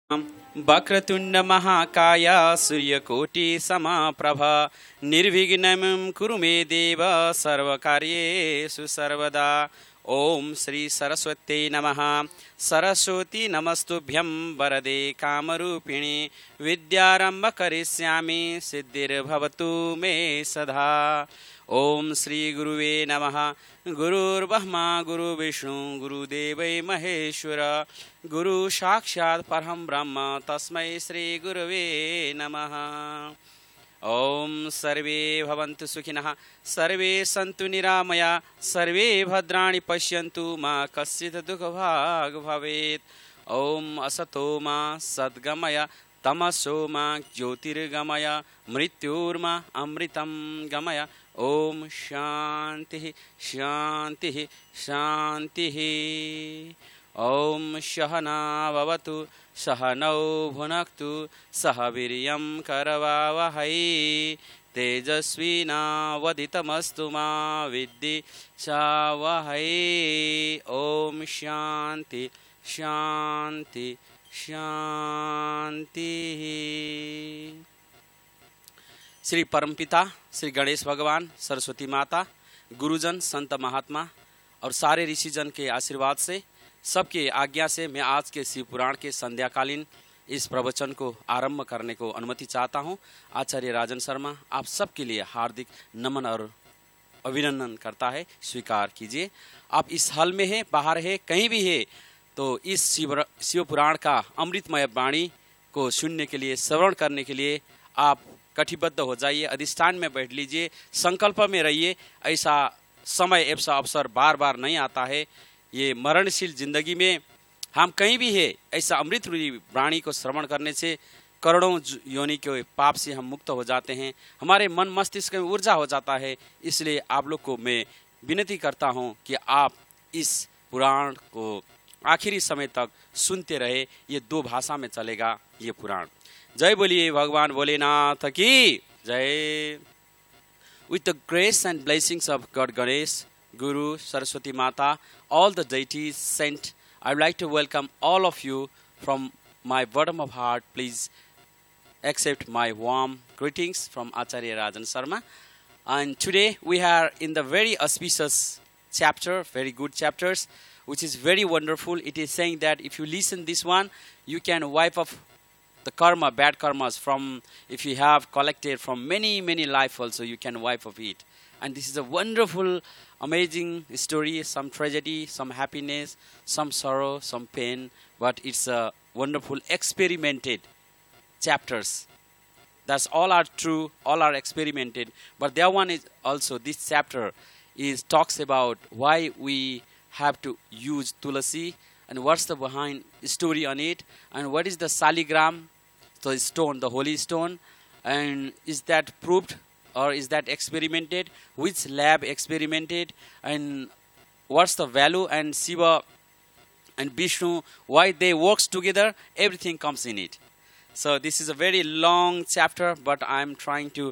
वक्रतुंड महाकाय सूर्यकोटि समाप्रभा निर्विघ्नं कुरु मे देव सर्वकार्येषु सर्वदा। ओम श्री सरस्वती नमः। सरस्वती नमस्तुभ्यं वरदे कामरूपिणी विद्यारंभ करिष्यामि सिद्धिर्भवतु मे सदा। ओम श्री गुरुवे नमः। गुरुर्ब्रह्मा गुरुर्विष्णु गुरुदेवै महेश्वर गुरु साक्षात् परं ब्रह्म तस्मै श्री गुरवे नमः। ओम सर्वे भवन्तु सुखिनः सर्वे सन्तु निरामया सर्वे भद्राणि पश्यन्तु मा कश्चित् दुःखभाग् भवेत्। ओम असतो मा सद्गमय तमसो मा ज्योतिर्गमय मृत्युर्मा अमृतं गमय। ओम शांति शांति शांति। ओम सहना भवतु सहनौ भुनक्तु सह वीर्यं करवावहै तेजस्विनावधितमस्तु मा विद्विषावहै। ओम शांति शांति शांति। श्री परमपिता श्री गणेश भगवान, सरस्वती माता, गुरुजन, संत महात्मा और सारे ऋषिजन के आशीर्वाद से, सबके आज्ञा से मैं आज के शिव पुराण के संध्याकालीन इस प्रवचन को आरंभ करने को अनुमति चाहता हूं। आचार्य राजन शर्मा आप सबके लिए हार्दिक नमन और अभिनंदन करता है, स्वीकार कीजिए। आप इस हॉल में है, बाहर है, कहीं भी है, तो इस शिव पुराण का अमृतमय वाणी को सुनने के लिए, श्रवण करने के लिए आप कटिबद्ध हो जाइए, अधिष्ठान में बैठ लीजिए, संकल्प में रहिए। ऐसा समय, ऐसा अवसर बार बार नहीं आता है। ये मरणशील जिंदगी में हम कहीं भी है, ऐसा अमृत वाणी को श्रवण करने से करोड़ों योनि के पाप से हम मुक्त हो जाते हैं, हमारे मन मस्तिष्क में ऊर्जा हो जाता है। इसलिए आप लोग को मैं विनती करता हूँ कि आप इस पुराण को आखिरी समय तक सुनते रहे। ये दो भाषा में चलेगा ये पुराण। जय बोलिए भगवान भोलेनाथ की जय। With the grace and blessings of God Ganesh, Guru, Saraswati Mata, all the deities sent, I would like to welcome all of you from my bottom of heart. Please accept my warm greetings from Acharya Rajan Sharma. And today we are in the very auspicious chapter, very good chapters, which is very wonderful. It is saying that if you listen this one, you can wipe off the karma, bad karmas from, if you have collected from many life also, you can wipe off it. And this is a wonderful, amazing story, some tragedy, some happiness, some sorrow, some pain, but it's a wonderful experimented chapters. That's all are true, all are experimented. But there one is also, this chapter is talks about why we have to use Tulasi and what's the behind story on it, and what is the saligram, the stone, the holy stone, and is that proved or is that experimented, which lab experimented, and what's the value, and Shiva and Vishnu, why they works together, everything comes in it. So this is a very long chapter, but I'm trying to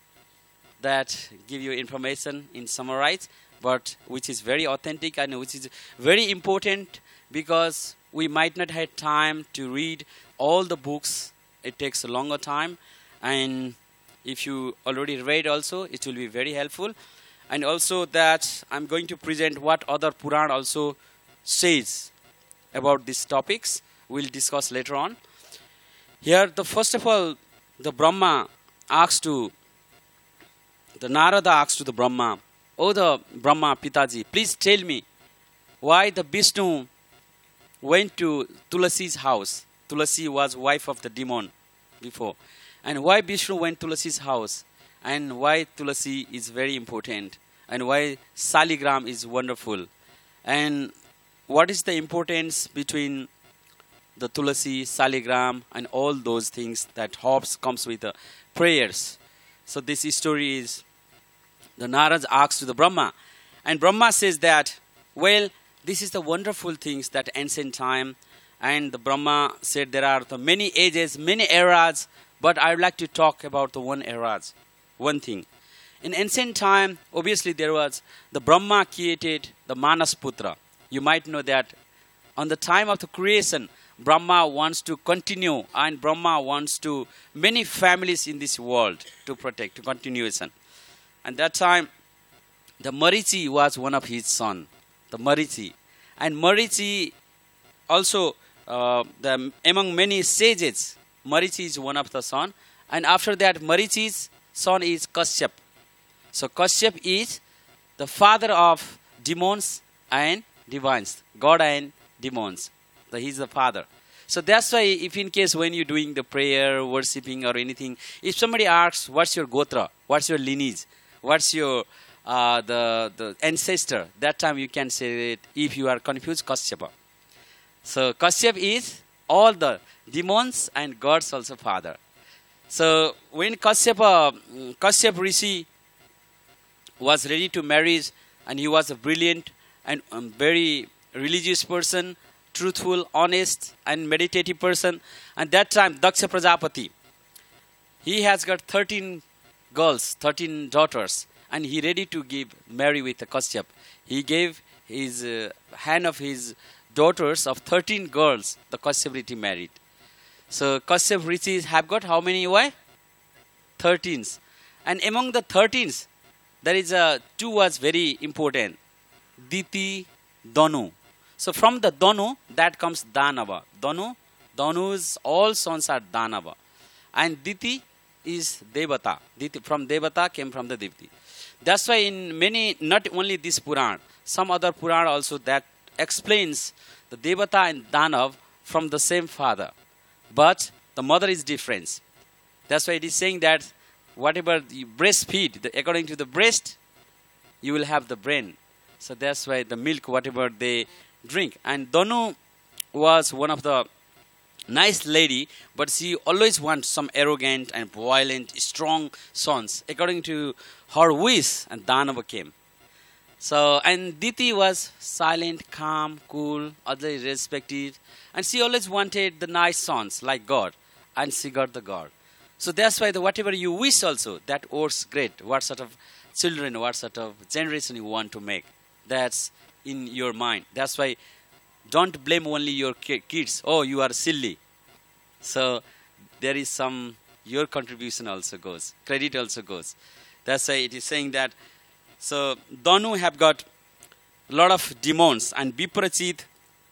that give you information in summarize, but which is very authentic and which is very important, because we might not have time to read all the books. It takes a longer time, and if you already read also, it will be very helpful. And also that I'm going to present what other Puran also says about these topics. We'll discuss later on. Here, first of all, the Narada asks to the Brahma, "Oh, the Brahma Pitaji, please tell me why the Vishnu went to Tulasi's house." Tulasi was wife of the demon before. And why Vishnu went to Tulasi's house, and why Tulasi is very important, and why Saligram is wonderful, and what is the importance between the Tulasi, Saligram, and all those things that hops comes with the prayers. So this story is, the Narad asks to the Brahma, and Brahma says that, well, this is the wonderful things that ancient time. And the Brahma said there are the many ages, many eras, but I would like to talk about the one thing. In ancient time, obviously there was, the Brahma created the Manasputra. You might know that on the time of the creation, Brahma wants to continue, and Brahma wants to many families in this world to protect, to continuation. And that time, the Marichi was one of his son, the Marichi. And Marichi also, among many sages, Marichi is one of the son. And after that, Marichi's son is Kashyap. So Kashyap is the father of demons and divines, God and demons. So he is the father. So that's why, if in case when you're doing the prayer, worshipping or anything, if somebody asks, what's your gotra, what's your lineage, what's your the ancestor, that time you can say it. If you are confused, Kashyapa. So Kashyap is all the demons and gods also father. So when Kashyap Rishi was ready to marry, and he was a brilliant and very religious person, truthful, honest and meditative person. And that time Daksha Prajapati, he has got 13 girls, 13 daughters, and he ready to marry with Kashyap. He gave his hand of his daughters of 13 girls, the Kashyap Rishi married. So Kashyap Rishi have got how many wives? 13s. And among the 13s, there is two was very important. Diti, Danu. So from the Danu, that comes Danava. Danu's all sons are Danava. And Diti is Devata. Diti, from Devata came from the Diti. That's why in many, not only this Puran, some other Puran also that explains the Devata and Danav from the same father. But the mother is different. That's why it is saying that whatever you breastfeed, according to the breast, you will have the brain. So that's why the milk, whatever they drink. And Danu was one of the nice lady, but she always wants some arrogant and violent, strong sons. According to her wish, and Danava came. So, and Diti was silent, calm, cool, otherwise respected. And she always wanted the nice sons like God. And she got the God. So that's why whatever you wish also, that works great. What sort of children, what sort of generation you want to make. That's in your mind. That's why don't blame only your kids. Oh, you are silly. So there is some, your contribution also goes. Credit also goes. That's why it is saying that. So Danu have got a lot of demons and Viprachit.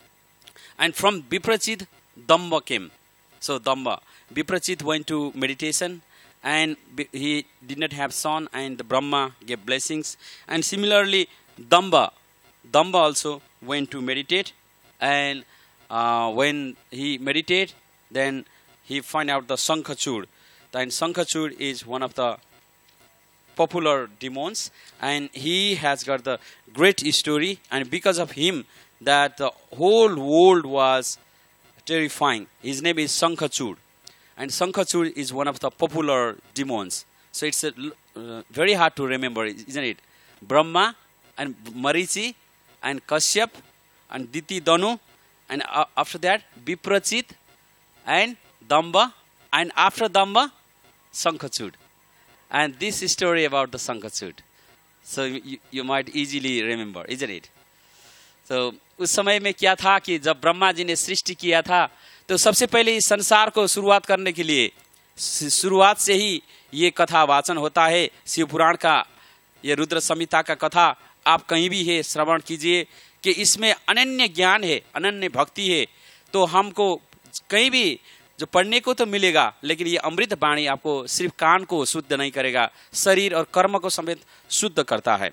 And from Viprachit, Damba came. So Damba. Viprachit went to meditation and he did not have son, and the Brahma gave blessings. And similarly, Damba also went to meditate, and when he meditated, then he find out the Sankhachud. And Sankhachud is one of the popular demons, and he has got the great story, and because of him, that the whole world was terrifying. His name is Sankhachud. And Sankhachud is one of the popular demons. So it's very hard to remember, isn't it? Brahma and Marichi and Kashyap and Diti Danu, and after that Viprachit and Damba, and after Damba Sankhachud. And this is story about the Sankhachud. So you might easily remember, isn't it? तो उस समय में क्या था कि जब ब्रह्मा जी ने सृष्टि किया था, तो सबसे पहले इस संसार को शुरुआत करने के लिए शुरुआत से ही ये कथा वाचन होता है। शिव पुराण का ये रुद्र संहिता का कथा आप कहीं भी है श्रवण कीजिए कि इसमें अनन्य ज्ञान है, अनन्य भक्ति है। तो हमको कहीं भी जो पढ़ने को तो मिलेगा, लेकिन ये अमृत वाणी आपको सिर्फ कान को शुद्ध नहीं करेगा, शरीर और कर्म को समेत शुद्ध करता है।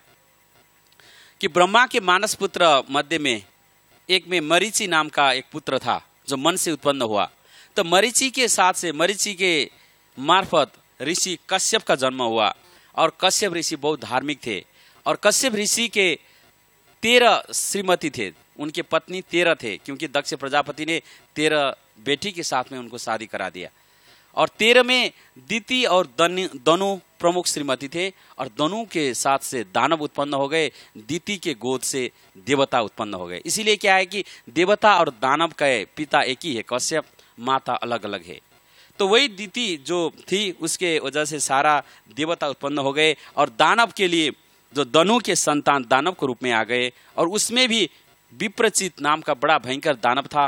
कि ब्रह्मा के मानस पुत्र मध्य में एक में मरीचि नाम का एक पुत्र था जो मन से उत्पन्न हुआ। तो मरीचि के साथ से मरीचि के मार्फत ऋषि कश्यप का जन्म हुआ, और कश्यप ऋषि बहुत धार्मिक थे, और कश्यप ऋषि के 13 श्रीमती थे, उनके पत्नी 13 थे, क्योंकि दक्ष प्रजापति ने 13 बेटी के साथ में उनको शादी करा दिया। और 13 में दिति और दनु प्रमुख श्रीमती थे, और दनु के साथ से दानव उत्पन्न हो गए, दिति के गोद से देवता उत्पन्न हो गए। इसीलिए क्या है कि देवता और दानव का पिता एक ही है, कश्यप, माता अलग अलग है। तो वही दिति जो थी उसके वजह से सारा देवता उत्पन्न हो गए, और दानव के लिए जो दनु के संतान दानव के रूप में आ गए, और उसमें भी विप्रचित नाम का बड़ा भयंकर दानव था,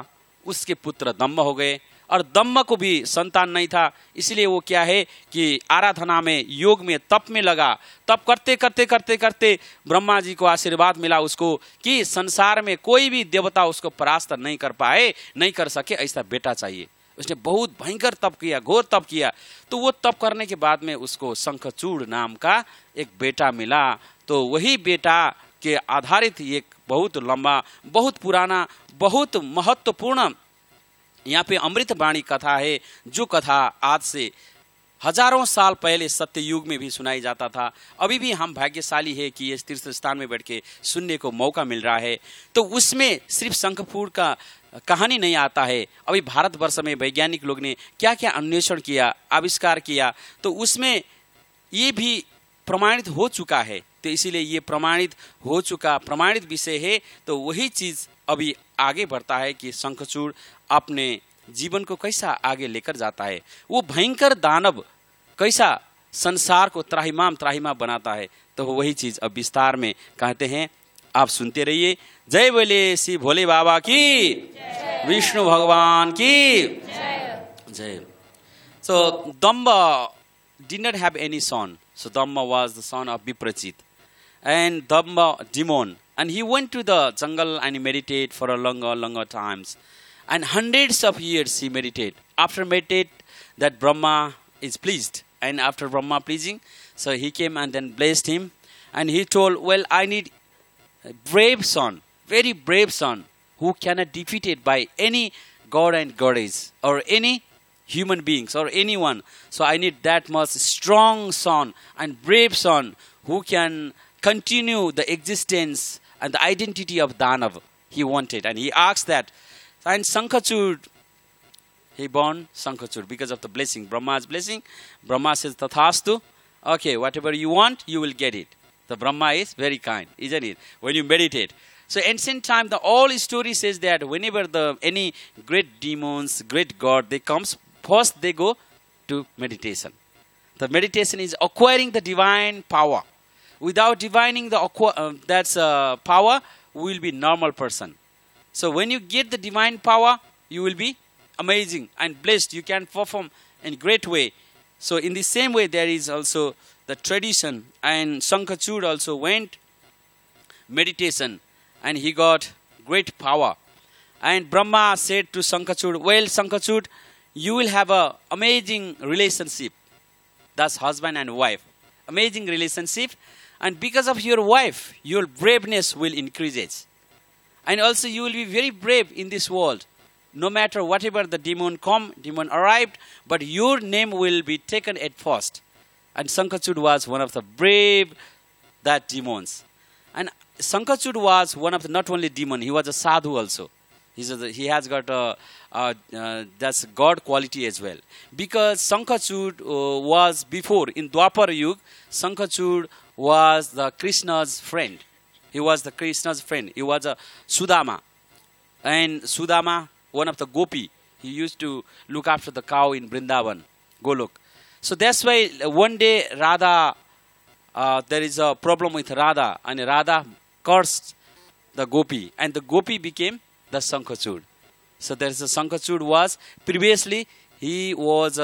उसके पुत्र दम्म हो गए, और दम्म को भी संतान नहीं था, इसलिए वो क्या है कि आराधना में, योग में, तप में लगा। तप करते करते करते करते ब्रह्मा जी को आशीर्वाद मिला उसको कि संसार में कोई भी देवता उसको परास्त नहीं कर पाए, नहीं कर सके, ऐसा बेटा चाहिए। उसने बहुत भयंकर तप किया, घोर तप किया। तो वो तप करने के बाद में उसको शंखचूड़ नाम का एक बेटा मिला। तो वही बेटा के आधारित एक बहुत लंबा, बहुत पुराना, बहुत महत्वपूर्ण यहाँ पे अमृतवाणी कथा है, जो कथा आज से हजारों साल पहले सत्ययुग में भी सुनाई जाता था। अभी भी हम भाग्यशाली है कि इस तीर्थ स्थान में बैठ के सुनने को मौका मिल रहा है। तो उसमें सिर्फ शंखचूड़ का कहानी नहीं आता है, अभी भारतवर्ष में वैज्ञानिक लोग ने क्या क्या अन्वेषण किया, आविष्कार किया, तो उसमें ये भी प्रमाणित हो चुका है। तो इसीलिए ये प्रमाणित हो चुका, प्रमाणित विषय है। तो वही चीज अभी आगे बढ़ता है कि शंखचूड़ अपने जीवन को कैसा आगे लेकर जाता है, वो भयंकर दानव कैसा संसार को त्राहिमाम बनाता है। तो वही चीज अब विस्तार में कहते हैं, आप सुनते रहिए। जय बोले श्री भोले बाबा की, विष्णु भगवान की जय। So Damba did not have any son. So Damba was the son of Viprachit. And Damba demon. And he went to the jungle and he meditated for a longer times. And hundreds of years he meditated. After meditate, that Brahma is pleased. And after Brahma pleasing, so he came and then blessed him. And he told, well, I need a brave son, very brave son, who cannot be defeated by any god and goddess or any human beings or anyone. So I need that much strong son and brave son who can continue the existence and the identity of Danav. He wanted, and he asked that. And Sankhachud, he born Sankhachud because of the blessing, Brahma's blessing. Brahma says, Tathastu, okay, whatever you want, you will get it. The Brahma is very kind, isn't it? When you meditate. So ancient time, the all story says that whenever any great demons, great god, they comes, first they go to meditation. The meditation is acquiring the divine power. Without divining the power, we will be normal person. So when you get the divine power, you will be amazing and blessed. You can perform in a great way. So in the same way, there is also the tradition, and Sankhachud also went meditation and he got great power. And Brahma said to Sankhachud, well, Sankhachud, you will have an amazing relationship. That's husband and wife. Amazing relationship. And because of your wife, your braveness will increase. And also you will be very brave in this world. No matter whatever the demon arrived, but your name will be taken at first. And Sankhachud was one of the brave demons. And Sankhachud was one of the not only demon, he was a sadhu also. He has got that's God quality as well. Because Sankhachud was before, in Dwapar Yuga, Sankhachud was the Krishna's friend. He was the Krishna's friend. He was a Sudama. And Sudama, one of the gopi, he used to look after the cow in Vrindavan, Golok. So that's why one day Radha, there is a problem with Radha, and Radha cursed the gopi, and the gopi became the Sankhachud. So there is a Sankhachud was, previously he was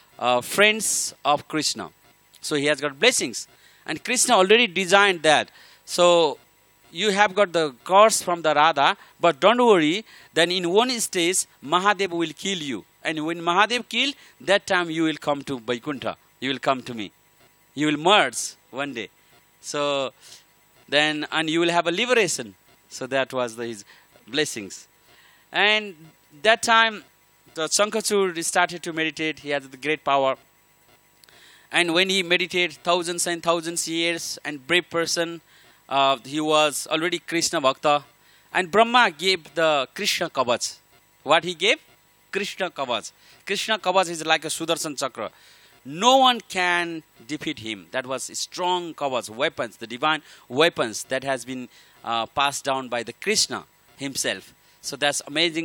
friends of Krishna. So he has got blessings. And Krishna already designed that. So you have got the curse from the Radha, but don't worry, then in one stage, Mahadev will kill you. And when Mahadev kill, that time you will come to Vaikuntha. You will come to me. You will merge one day. So then, and you will have a liberation. So that was his blessings. And that time, the Sankhachud started to meditate. He had the great power. And when he meditated thousands and thousands years, and brave person, he was already Krishna Bhakta. And Brahma gave the Krishna Kavach. What he gave? Krishna Kavach. Krishna Kavach is like a Sudarshan Chakra. No one can defeat him. That was strong Kavach, weapons, the divine weapons that has been passed down by the Krishna himself. So that's amazing.